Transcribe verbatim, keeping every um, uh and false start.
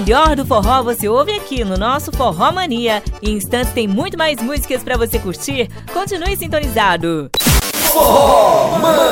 melhor do forró você ouve aqui no nosso Forró Mania. Em instantes tem muito mais músicas pra você curtir. Continue sintonizado. Forró Mania.